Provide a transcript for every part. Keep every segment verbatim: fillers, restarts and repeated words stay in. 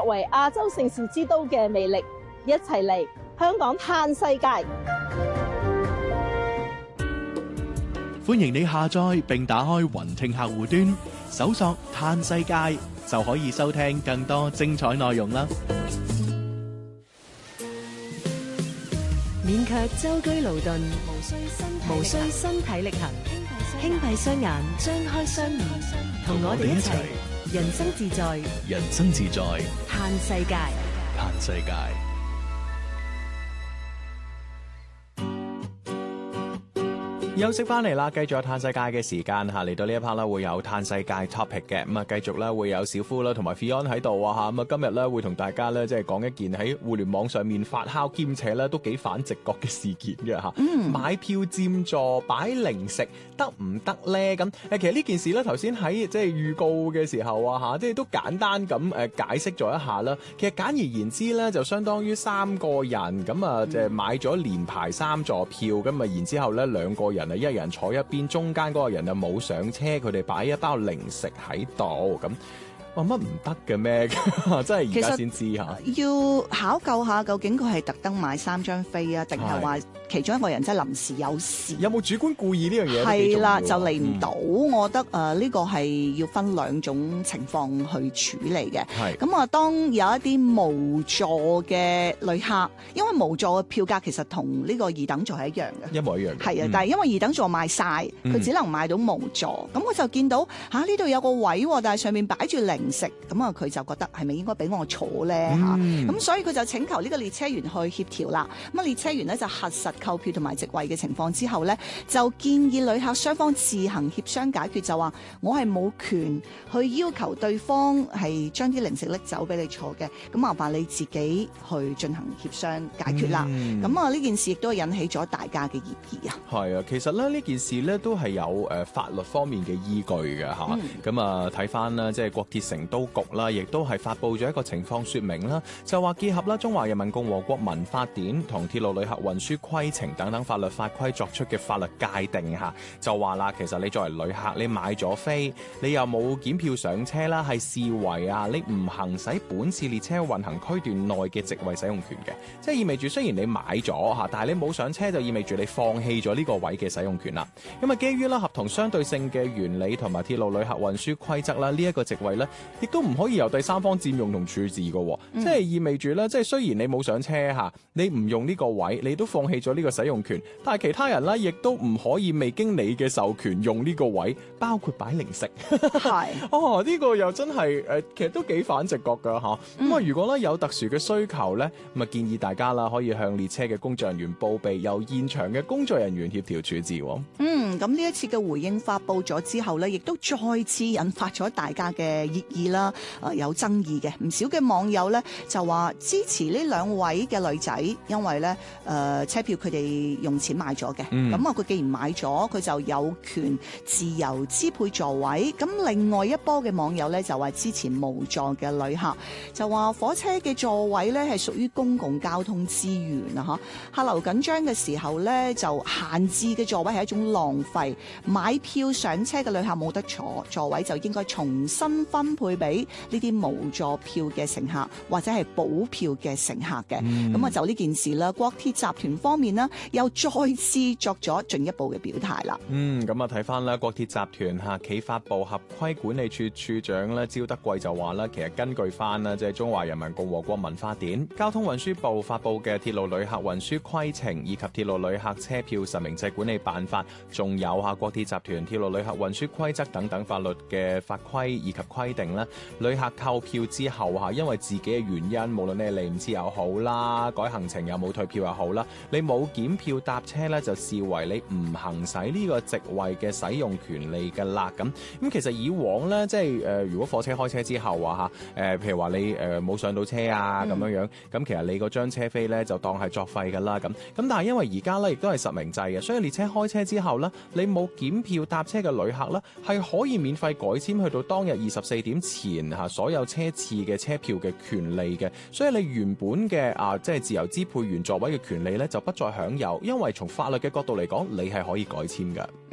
為亞洲盛事之都嘅魅力，一齊嚟香港嘆世界。 歡迎你下載並打開雲聽客戶端，搜索嘆世界就可以收聽更多精彩內容啦。 免卻舟車勞頓，無需身體力行，輕閉雙眼，張開雙耳，同我哋一齊人生自在， 人生自在， 嘆世界， 嘆世界。休息翻嚟啦，繼續有嘆世界嘅時間嚇，嚟到呢一 part 啦，會有嘆世界 topic 嘅，咁啊繼續咧會有小夫啦同埋 Fion 喺度啊嚇，咁啊今日咧會同大家咧即係講一件喺互聯網上面發酵兼且咧都幾反直覺嘅事件嘅嚇。嗯，買票佔座擺零食得唔得咧？咁誒其實呢件事咧頭先喺即係預告嘅時候啊嚇，即係都簡單咁誒解釋咗一下啦。其實簡而言之咧，就相當於三個人咁啊，就係買咗連排三座票，咁啊然之後咧兩個人。一人坐一邊，中間嗰個人就冇上車，佢哋擺一包零食喺度咁。話乜唔得嘅咩？真係而家先知嚇。 要考究下究竟佢係特登買三張飛啊，定係話其中一個人真係臨時有事？ 有冇主觀故意呢樣嘢？ 係啦，就嚟唔到。嗯、我覺得誒呢、呃呢個係要分兩種情況去處理嘅。係咁啊，當有一啲無座嘅旅客，因為無座嘅票價其實同呢個二等座係一樣嘅， 一模一樣嘅。係啊、 嗯，但係因為二等座賣晒，佢只能買到無座。咁、嗯、我就見到嚇呢度有個位，但係上面擺住零。食咁啊，佢就覺得係咪應該俾我坐咧嚇？咁、嗯、所以佢就請求呢個列車員去協調啦。咁啊，列車員咧就核實購票同埋席位嘅情況之後咧，就建議旅客雙方自行協商解決，就話我係冇權去要求對方係將啲零食拎走俾你坐嘅，咁麻煩你自己去進行協商解決啦。咁啊、嗯，呢件事亦都引起咗大家嘅熱議啊。係啊， 其實咧呢件事咧都係有誒法律方面嘅依據嘅嚇。咁啊睇翻啦，即係國鐵成都局啦，亦都係發布咗一個情況說明啦，就話結合啦《中華人民共和國民法典》同《鐵路旅客運輸規程》等等法律法規作出嘅法律界定下，就話啦，其實你作為旅客，你買咗飛，你又冇檢票上車啦，係視為啊你唔行使本次列車運行區段內嘅席位使用權嘅，即係意味住雖然你買咗吓，但係你冇上車就意味住你放棄咗呢個位嘅使用權啦。咁啊，基於啦合同相對性嘅原理同埋鐵路旅客運輸規則啦，呢、這、一個席位咧，亦都唔可以由第三方佔用同處置嘅，嗯、即係意味住咧，即係雖然你冇上車嚇，你唔用呢個位，你都放棄咗呢個使用權，但係其他人咧，亦都唔可以未經你嘅授權用呢個位，包括擺零食。係哦，呢、呢個又真係誒，其實都幾反直覺㗎嚇。咁啊、嗯，如果咧有特殊嘅需求咧，咁啊建議大家啦，可以向列車嘅工作人員報備，由現場嘅工作人員協調處置。嗯，咁呢一次嘅回應發布咗之後咧，亦都再次引發咗大家嘅熱議啦。誒、呃、有爭議嘅，唔少嘅網友咧就話支持呢兩位嘅女仔，因為咧誒、呃、車票佢哋用錢買咗嘅，咁啊佢既然買咗，佢就有權自由支配座位。咁另外一波嘅網友咧就話支持無座嘅旅客，就話火車嘅座位咧係屬於公共交通資源啊，嚇客流緊張嘅時候咧就閒置嘅座位係一種浪費，買票上車嘅旅客冇得坐，座位就應該重新分配俾呢啲無座票嘅乘客或者係補票嘅乘客嘅。咁啊、嗯、就呢件事啦，國鐵集團方面呢又再次作咗進一步嘅表態啦。嗯，咁啊睇翻啦，國鐵集團嚇企發部合規管理處處長咧招德貴就話啦，其實根據翻啦即係中華人民共和國民法典、交通運輸部發布嘅鐵路旅客運輸規程以及鐵路旅客車票實名制管理辦法，仲有嚇國鐵集團鐵路旅客運輸規則等等法律嘅法規以及規定咧，旅客購票之後嚇，因為自己嘅原因，無論你係嚟唔切又好啦，改行程又冇退票又好啦，你冇檢票搭車咧，就視為你唔行使呢個席位嘅使用權利嘅啦。咁咁其實以往咧，即係誒、呃，如果火車開車之後啊嚇，誒、呃、譬如話你誒冇、呃、上到車啊咁樣樣，咁、嗯、其實你嗰張車飛咧就當係作廢㗎啦。咁咁但係因為而家咧亦都係實名制嘅，所以列車開車之後咧，你冇檢票搭車嘅旅客咧係可以免費改簽去到當日二十四點前嚇所有車次嘅車票嘅權利嘅，所以你原本嘅啊即係自由支配原座位嘅權利咧就不再享有，因為從法律嘅角度嚟講，你係可以改簽㗎。嗯，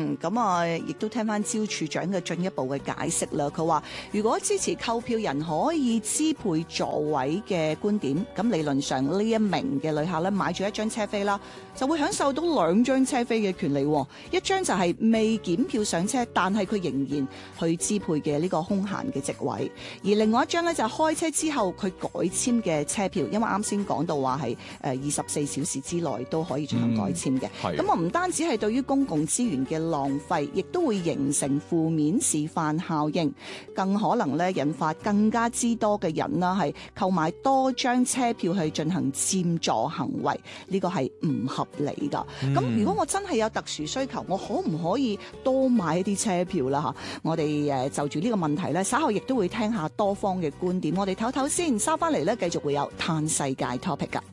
嗯，咁啊，亦都聽翻招處長嘅進一步嘅解釋啦。佢話如果支持購票人可以支配座位嘅觀點，咁理論上呢一名嘅旅客咧買咗一張車飛啦，就會享受到兩張車飛嘅權利。一張就係未檢票上車，但係佢仍然去支配嘅呢個空閒嘅席位，而另外一張咧就係開車之後佢改簽嘅車票，因為啱先講到話係誒二十四小時之內都可以進行改簽嘅。咁啊唔單止係對於公共資源嘅浪費，亦都會形成負面示範效應，更可能咧引發更加之多嘅人啦係購買多張車票去進行佔座行為，呢個係唔合理噶。咁、嗯、如果我真係有特殊需求，我可唔可以多買一啲車票啦？吓，我哋誒就住呢個問題咧，稍後亦都會聽下多方嘅觀點。我哋唞唞先，收翻嚟咧，繼續會有嘆世界 topic 噶。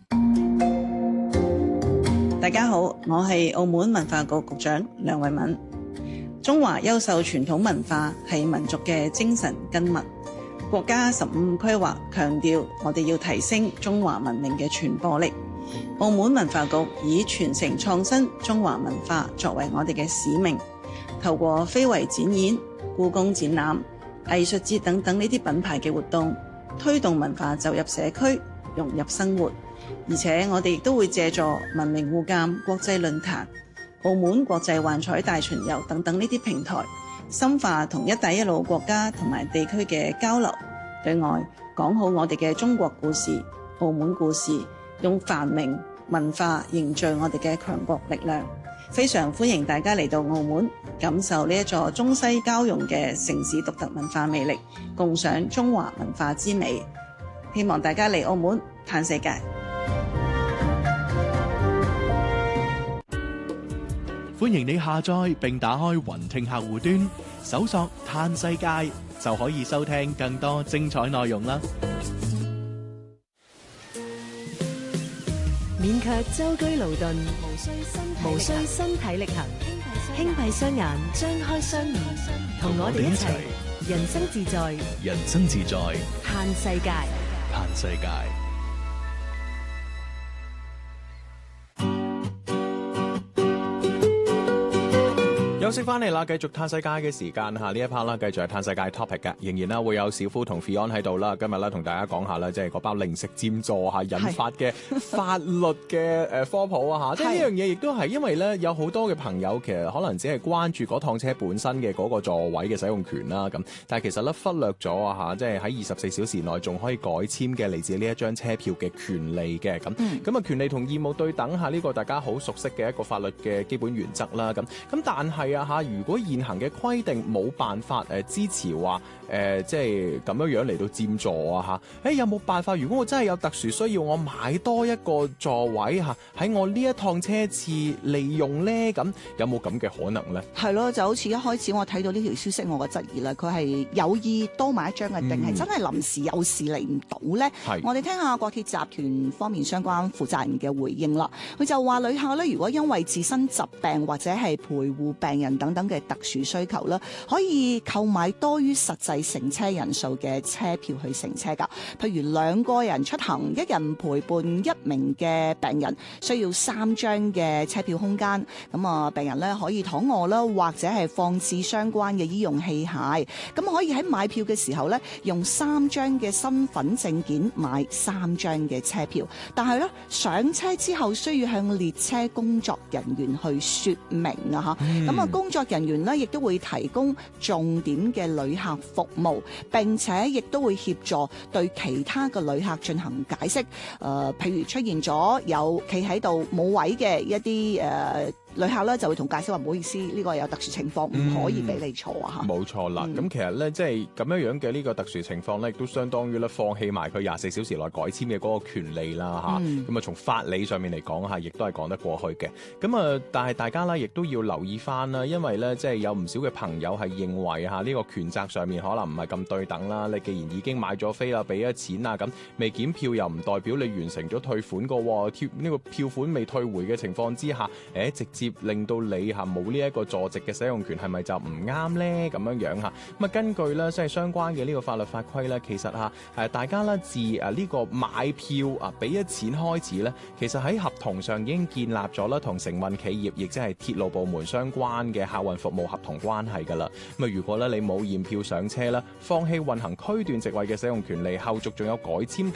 大家好，我係澳門文化局局長梁慧敏。中華優秀傳統文化係民族嘅精神根脈。國家十五規劃強調，我哋要提升中華文明嘅傳播力。澳門文化局以傳承創新中華文化作為我哋嘅使命，透過非遺展演、故宮展覽、藝術節等等呢啲品牌嘅活動，推動文化走入社區，融入生活。而且我哋亦都會借助文明互鑒國際論壇、澳門國際幻彩大巡遊等等呢啲平台，深化同一帶一路國家同埋地區嘅交流，對外講好我哋嘅中國故事、澳門故事，用繁榮文化凝聚我哋嘅強國力量。非常歡迎大家嚟到澳門，感受呢一座中西交融嘅城市獨特文化魅力，共賞中華文化之美。希望大家嚟澳門嘆世界。 歡迎你下載並打開雲聽客戶端，搜索嘆世界就可以收聽更多精彩內容啦。 免卻舟車勞頓，無需身體力行，輕閉雙眼，張開雙耳，同我哋一齊人生自在， 人生自在， 嘆世界， 嘆世界。 休息翻嚟啦，繼續嘆世界嘅時間嚇，呢一 part 啦，繼續係嘆世界 topic 嘅，仍然啦會有小夫同 Fion 喺度啦。今日咧同大家講下啦，即係嗰包零食佔座嚇引發嘅法律嘅誒科普啊嚇，即係呢樣嘢亦都係因為咧有好多嘅朋友其實可能只係關注嗰趟車本身嘅嗰個座位嘅使用權啦咁，但係其實咧忽略咗啊嚇，即係喺二十四小時內仲可以改簽嘅嚟自呢一張車票嘅權利嘅咁，咁啊權利同義務對等下呢個大家好熟悉嘅一個法律嘅基本原則啦咁，咁但係啊嚇，如果現行嘅規定冇辦法誒支持話誒、呃、即係咁樣樣嚟到佔座啊嚇，誒有冇辦法？如果我真係有特殊需要，我買多一個座位嚇喺我呢一趟車次利用咧，咁有冇咁嘅可能咧？係咯，就好似一開始我睇到呢條消息，我嘅質疑啦，佢係有意多買一張嘅，定係、嗯、真係臨時有事嚟唔到咧？我哋聽下國鐵集團方面相關負責人嘅回應啦。佢就話旅客咧，如果因為自身疾病或者係陪護病人等等嘅特殊需求啦，可以購買多於實際乘車人數嘅車票去乘車噶。譬如兩個人出行，一人陪伴一名嘅病人，需要三張嘅車票空間。咁啊，病人咧可以躺臥啦，或者係放置相關嘅醫用器械。咁可以喺買票嘅時候咧，用三張嘅身份證件買三張嘅車票。但係咧上車之後，需要向列車工作人員去說明啊吓。咁啊、嗯，工作人員咧亦都會提供重點嘅旅客服務，並且亦都會協助對其他嘅旅客進行解釋。誒、呃，譬如出現咗有企喺度冇位嘅一啲誒。呃旅客咧就會同解釋話唔好意思，呢、這個有特殊情況，唔、嗯、可以俾你坐啊！嚇，冇錯啦。咁、嗯、其實咧，即係咁樣樣嘅呢個特殊情況咧，亦都相當於咧放棄埋佢廿四小時內改簽嘅嗰個權利啦嚇。咁、嗯、啊，從法理上面嚟講嚇，亦都係講得過去嘅。咁啊，但係大家咧亦都要留意翻啦，因為咧即係有唔少嘅朋友係認為嚇呢個權責上面可能唔係咁對等啦。你既然已經買咗飛啦，俾咗錢啦，咁未檢票又唔代表你完成咗退款個喎。呢、這個票款未退回嘅情況之下，誒直接接令到你嚇冇呢一個坐席嘅使用權，係咪就唔啱咧？咁樣樣嚇咁啊，根據咧即係相關嘅呢個法律法規咧，其實嚇誒大家咧自誒呢個買票啊俾咗錢開始咧，其實喺合同上已經建立咗啦同承運企業，亦即係鐵路部門相關嘅客運服務合同關係㗎啦。咁啊，如果咧你冇驗票上車啦，放棄運行區段席位嘅使用權利，後續仲有改簽等。